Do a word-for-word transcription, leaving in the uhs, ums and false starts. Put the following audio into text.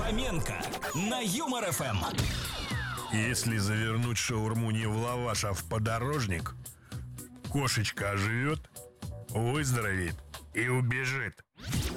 Фоменко на Юмор эф эм. Если завернуть шаурму не в лаваш, а в подорожник, кошечка оживет, выздоровеет и убежит.